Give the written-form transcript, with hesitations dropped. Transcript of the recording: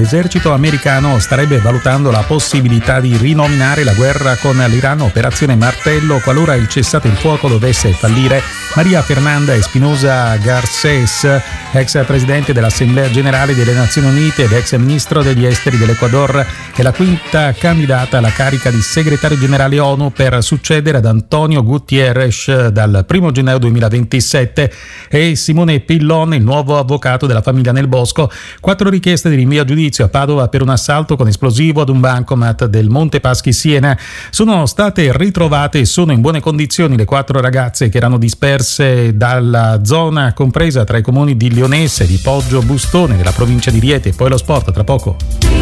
l'esercito americano starebbe valutando la possibilità di rinominare la guerra con l'Iran Operazione Martello qualora il cessate il fuoco dovesse fallire. Maria Fernanda Espinosa Garcés, ex presidente dell'Assemblea Generale delle Nazioni Unite ed ex ministro degli esteri dell'Ecuador, è la quinta candidata alla carica di segretario generale ONU per succedere ad Antonio Guterres dal 1 gennaio 2027. E Simone Pillon, il nuovo avvocato della famiglia Nel Bosco. 4 richieste di rinvio a giudizio a Padova per un assalto con esplosivo ad un bancomat del Monte Paschi Siena. Sono state ritrovate e sono in buone condizioni le 4 ragazze che erano disperse dalla zona compresa tra i comuni di Lionesse e di Poggio Bustone della provincia di Rieti. Poi lo sport tra poco.